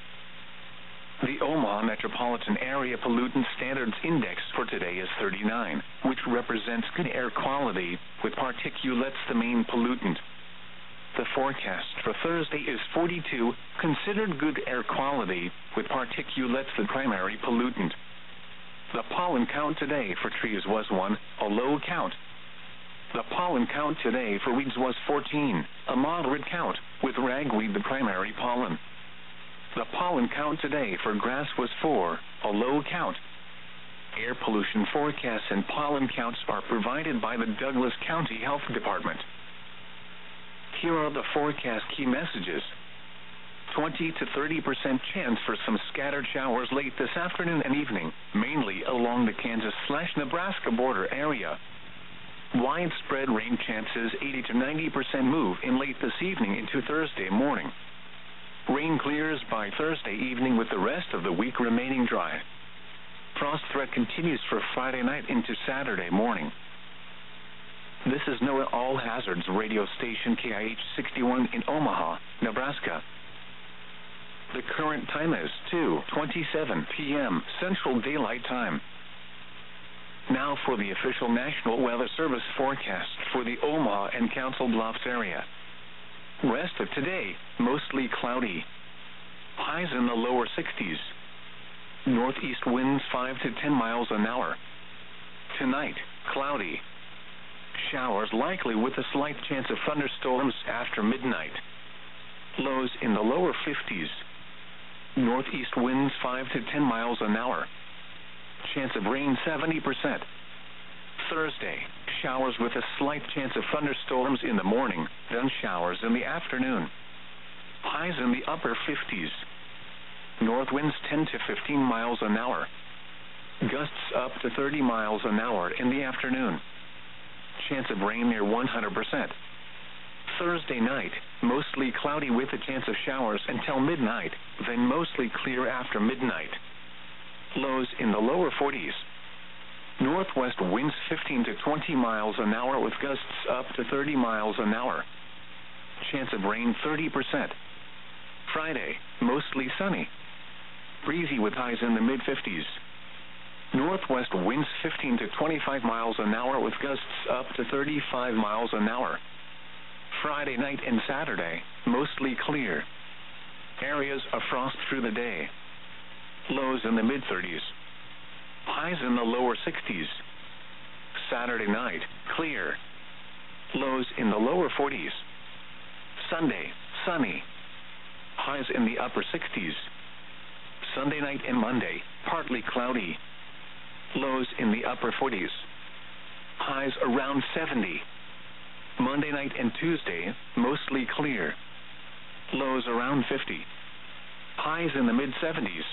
The Omaha Metropolitan Area Pollutant Standards Index for today is thirty-nine, which represents good air quality, with particulates the main pollutant. The forecast for Thursday is forty-two, considered good air quality, with particulates the primary pollutant. The pollen count today for trees was one, a low count. The pollen count today for weeds was fourteen, a moderate count, with ragweed the primary pollen. The pollen count today for grass was four, a low count. Air pollution forecasts and pollen counts are provided by the Douglas County Health Department. Here are the forecast key messages. twenty to thirty percent chance for some scattered showers late this afternoon and evening, mainly along the Kansas-Nebraska border area. Widespread rain chances eighty to ninety percent move in late this evening into Thursday morning. Rain clears by Thursday evening with the rest of the week remaining dry. Frost threat continues for Friday night into Saturday morning. This is NOAA All Hazards radio station K I H sixty-one in Omaha, Nebraska. The current time is two twenty-seven p m Central Daylight Time. Now for the official National Weather Service forecast for the Omaha and Council Bluffs area. Rest of today, mostly cloudy. Highs in the lower sixties. Northeast winds five to ten miles an hour. Tonight, cloudy. Showers likely with a slight chance of thunderstorms after midnight. Lows in the lower fifties. Northeast winds five to ten miles an hour. Chance of rain seventy percent. Thursday, showers with a slight chance of thunderstorms in the morning, then showers in the afternoon. Highs in the upper fifties. North winds ten to fifteen miles an hour. Gusts up to thirty miles an hour in the afternoon. Chance of rain near one hundred percent. Thursday night, mostly cloudy with a chance of showers until midnight, then mostly clear after midnight. Lows in the lower forties. Northwest winds fifteen to twenty miles an hour with gusts up to thirty miles an hour. Chance of rain thirty percent. Friday, mostly sunny. Breezy with highs in the mid fifties. Northwest winds fifteen to twenty-five miles an hour with gusts up to thirty-five miles an hour. Friday night and Saturday, mostly clear. Areas of frost through the day. Lows in the mid thirties. Highs in the lower sixties. Saturday night, clear. Lows in the lower forties. Sunday, sunny. Highs in the upper sixties. Sunday night and Monday, partly cloudy. Lows in the upper forties. Highs around seventy. Monday night and Tuesday, mostly clear. Lows around fifty. Highs in the mid seventies.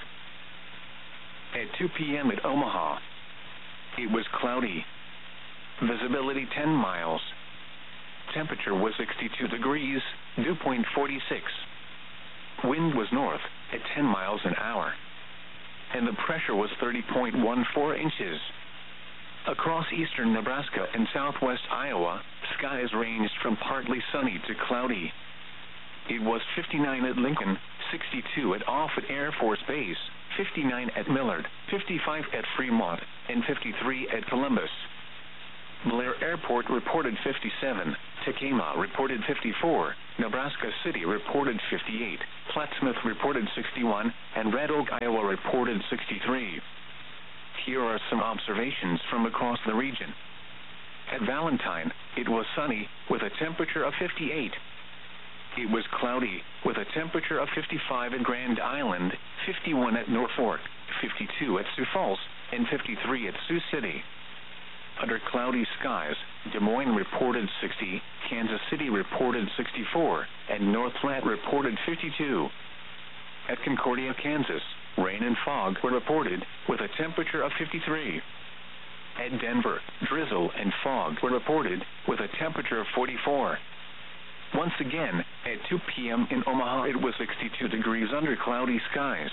At two p m at Omaha, it was cloudy. Visibility ten miles. Temperature was sixty-two degrees, dew point forty-six. Wind was north at ten miles an hour. And the pressure was thirty point one four inches. Across eastern Nebraska and southwest Iowa, skies ranged from partly sunny to cloudy. It was fifty-nine at Lincoln, sixty-two at Offutt Air Force Base, fifty-nine at Millard, fifty-five at Fremont, and fifty-three at Columbus. Blair Airport reported fifty-seven, Tacoma reported fifty-four, Nebraska City reported fifty-eight, Plattsmouth reported sixty-one, and Red Oak, Iowa reported sixty-three. Here are some observations from across the region. At Valentine, it was sunny, with a temperature of fifty-eight. It was cloudy, with a temperature of fifty-five at Grand Island, fifty-one at Norfolk, fifty-two at Sioux Falls, and fifty-three at Sioux City. Under cloudy skies, Des Moines reported sixty, Kansas City reported sixty-four, and North Platte reported fifty-two. At Concordia, Kansas, rain and fog were reported, with a temperature of fifty-three. At Denver, drizzle and fog were reported, with a temperature of forty-four. Once again, at two p m in Omaha, it was sixty-two degrees under cloudy skies.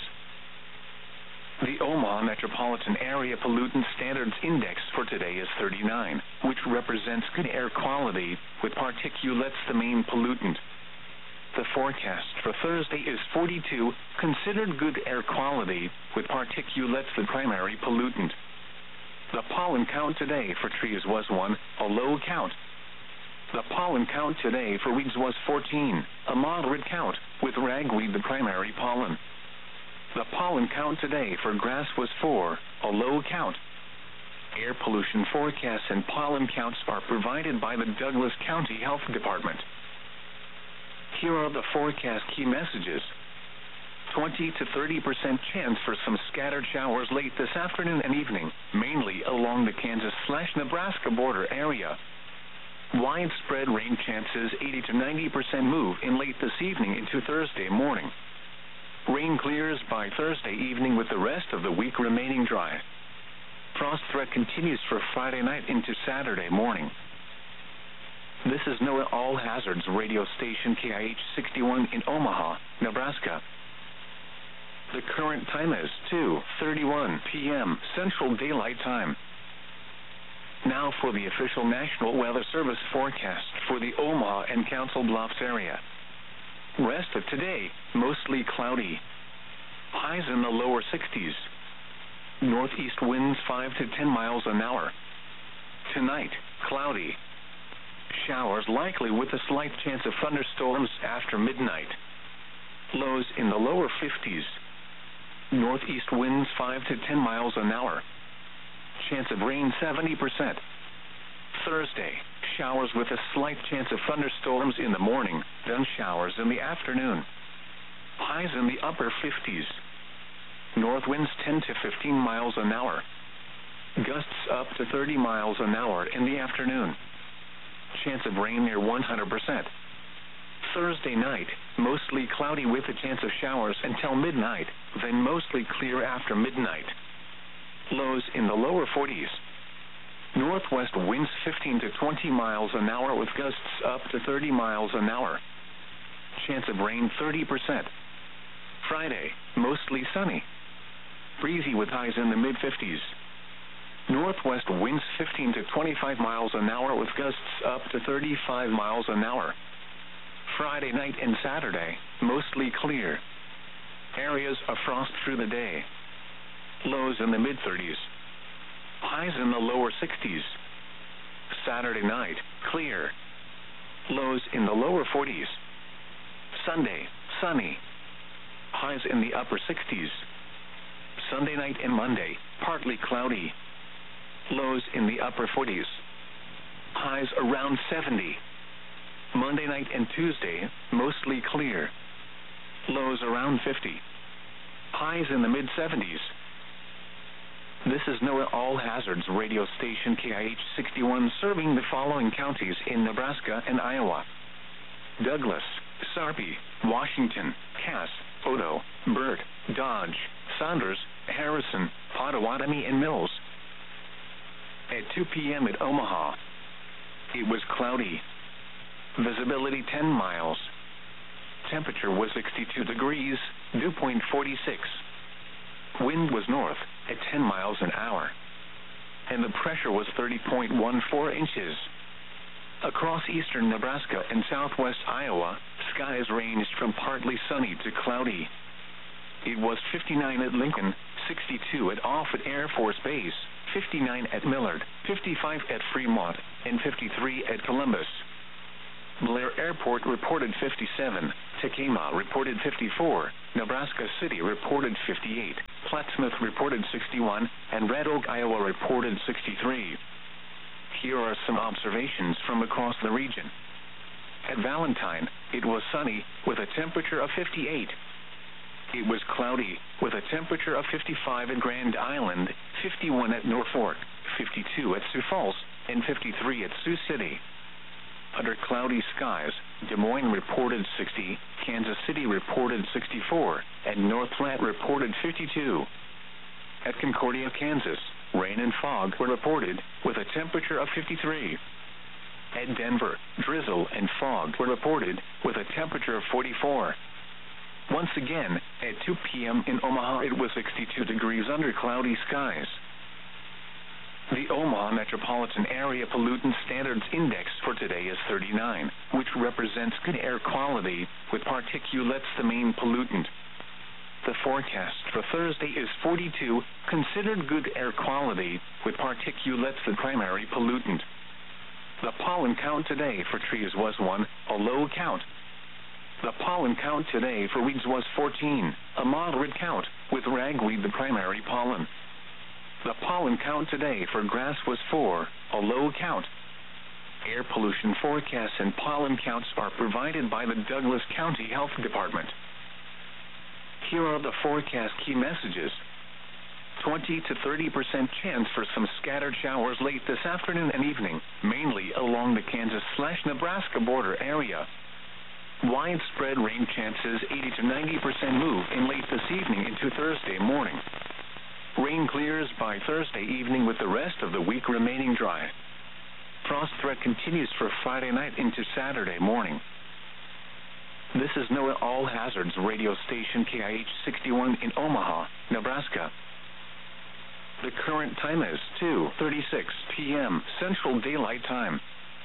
The Omaha Metropolitan Area Pollutant Standards Index for today is thirty-nine, which represents good air quality, with particulates the main pollutant. The forecast for Thursday is forty-two, considered good air quality, with particulates the primary pollutant. The pollen count today for trees was one, a low count. The pollen count today for weeds was fourteen, a moderate count, with ragweed the primary pollen. The pollen count today for grass was four, a low count. Air pollution forecasts and pollen counts are provided by the Douglas County Health Department. Here are the forecast key messages. twenty to thirty percent chance for some scattered showers late this afternoon and evening, mainly along the Kansas-Nebraska border area. Widespread rain chances eighty to ninety percent move in late this evening into Thursday morning. Rain clears by Thursday evening with the rest of the week remaining dry. Frost threat continues for Friday night into Saturday morning. This is NOAA All Hazards radio station K I H sixty-one in Omaha, Nebraska. The current time is two thirty-one p m Central Daylight Time. Now for the official National Weather Service forecast for the Omaha and Council Bluffs area. Rest of today, mostly cloudy. Highs in the lower sixties. Northeast winds five to ten miles an hour. Tonight, cloudy. Showers likely with a slight chance of thunderstorms after midnight. Lows in the lower fifties. Northeast winds five to ten miles an hour. Chance of rain seventy percent. Thursday, showers with a slight chance of thunderstorms in the morning, then showers in the afternoon. Highs in the upper fifties. North winds ten to fifteen miles an hour. Gusts up to thirty miles an hour in the afternoon. Chance of rain near one hundred percent. Thursday night, mostly cloudy with a chance of showers until midnight, then mostly clear after midnight. Lows in the lower forties. Northwest winds fifteen to twenty miles an hour with gusts up to thirty miles an hour. Chance of rain thirty percent. Friday, mostly sunny. Breezy with highs in the mid fifties. Northwest winds fifteen to twenty-five miles an hour with gusts up to thirty-five miles an hour. Friday night and Saturday, mostly clear. Areas of frost through the day. Lows in the mid thirties. Highs in the lower sixties. Saturday night, clear. Lows in the lower forties. Sunday, sunny. Highs in the upper sixties. Sunday night and Monday, partly cloudy. Lows in the upper forties. Highs around seventy. Monday night and Tuesday, mostly clear. Lows around fifty. Highs in the mid seventies. This is NOAA All Hazards radio station K I H sixty-one serving the following counties in Nebraska and Iowa: Douglas, Sarpy, Washington, Cass, Odo, Burt, Dodge, Saunders, Harrison, Pottawatomie, and Mills. At two p m at Omaha, it was cloudy. Visibility ten miles. Temperature was sixty-two degrees, dew point forty-six. Wind was north at ten miles an hour. And the pressure was thirty point one four inches. Across eastern Nebraska and southwest Iowa, skies ranged from partly sunny to cloudy. It was fifty-nine at Lincoln, sixty-two at Offutt Air Force Base, fifty-nine at Millard, fifty-five at Fremont, and fifty-three at Columbus. Blair Airport reported fifty-seven, Tacoma reported fifty-four, Nebraska City reported fifty-eight, Plattsmouth reported sixty-one, and Red Oak, Iowa reported sixty-three. Here are some observations from across the region. At Valentine, it was sunny, with a temperature of fifty-eight. It was cloudy, with a temperature of fifty-five at Grand Island, fifty-one at Norfolk, fifty-two at Sioux Falls, and fifty-three at Sioux City. Under cloudy skies, Des Moines reported sixty, Kansas City reported sixty-four, and North Platte reported fifty-two. At Concordia, Kansas, rain and fog were reported, with a temperature of fifty-three. At Denver, drizzle and fog were reported, with a temperature of forty-four. Once again, at two p m in Omaha, it was sixty-two degrees under cloudy skies. The Omaha Metropolitan Area Pollutant Standards Index for today is thirty-nine, which represents good air quality, with particulates the main pollutant. The forecast for Thursday is forty-two, considered good air quality, with particulates the primary pollutant. The pollen count today for trees was one, a low count. The pollen count today for weeds was fourteen, a moderate count, with ragweed the primary pollen. The pollen count today for grass was four, a low count. Air pollution forecasts and pollen counts are provided by the Douglas County Health Department. Here are the forecast key messages. twenty to thirty percent chance for some scattered showers late this afternoon and evening, mainly along the Kansas-Nebraska border area. Widespread rain chances eighty to ninety percent move in late this evening into Thursday morning. Rain clears by Thursday evening with the rest of the week remaining dry. Frost threat continues for Friday night into Saturday morning. This is NOAA All Hazards radio station K I H sixty-one in Omaha, Nebraska. The current time is two thirty-six p m Central Daylight Time.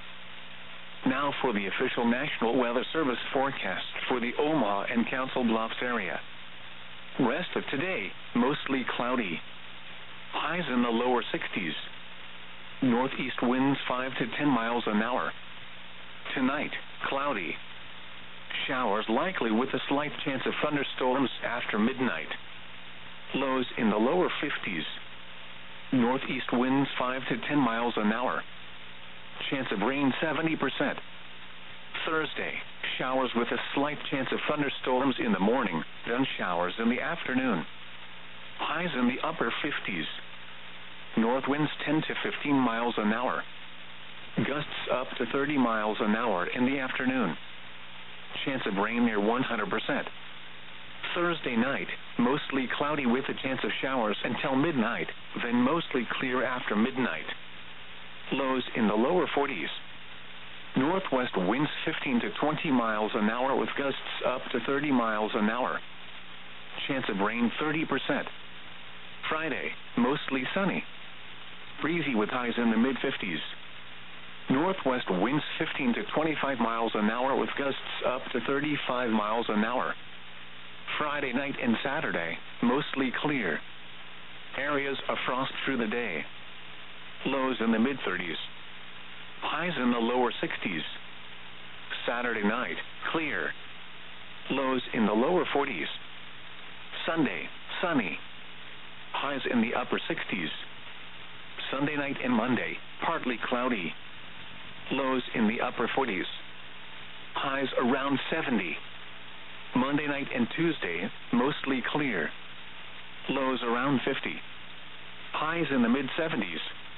Now for the official National Weather Service forecast for the Omaha and Council Bluffs area. Rest of today, mostly cloudy. Highs in the lower sixties. Northeast winds five to ten miles an hour. Tonight, cloudy. Showers likely with a slight chance of thunderstorms after midnight. Lows in the lower fifties. Northeast winds five to ten miles an hour. Chance of rain seventy percent. Thursday, showers with a slight chance of thunderstorms in the morning, then showers in the afternoon. Highs in the upper fifties. North winds ten to fifteen miles an hour. Gusts up to thirty miles an hour in the afternoon. Chance of rain near one hundred percent. Thursday night, mostly cloudy with a chance of showers until midnight, then mostly clear after midnight. Lows in the lower forties. Northwest winds fifteen to twenty miles an hour with gusts up to thirty miles an hour. Chance of rain thirty percent. Friday, mostly sunny. Breezy with highs in the mid fifties. Northwest winds fifteen to twenty-five miles an hour with gusts up to thirty-five miles an hour. Friday night and Saturday, mostly clear. Areas of frost through the day. Lows in the mid thirties. Highs in the lower sixties. Saturday night, clear. Lows in the lower forties. Sunday, sunny. Highs in the upper sixties. Sunday night and Monday, partly cloudy. Lows in the upper forties. Highs around seventy. Monday night and Tuesday, mostly clear. Lows around fifty. Highs in the mid seventies.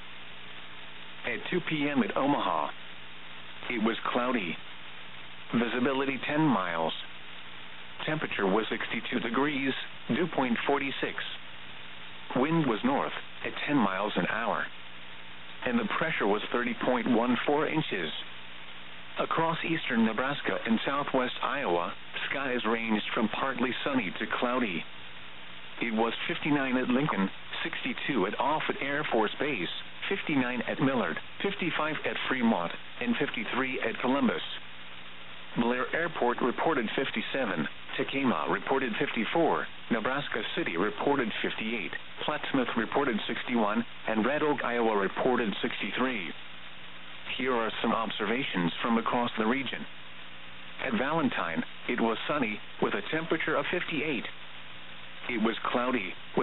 At two p m at Omaha, it was cloudy. Visibility ten miles. Temperature was sixty-two degrees, dew point forty-six. Wind was north at ten miles an hour. And the pressure was thirty point one four inches. Across eastern Nebraska and southwest Iowa, skies ranged from partly sunny to cloudy. It was fifty-nine at Lincoln, sixty-two at Offutt Air Force Base, fifty-nine at Millard, fifty-five at Fremont, and fifty-three at Columbus. Blair Airport reported fifty-seven, Tacoma reported fifty-four, Nebraska City reported fifty-eight, Plattsmouth reported sixty-one, and Red Oak, Iowa reported sixty-three. Here are some observations from across the region. At Valentine, it was sunny, with a temperature of fifty-eight. It was cloudy, with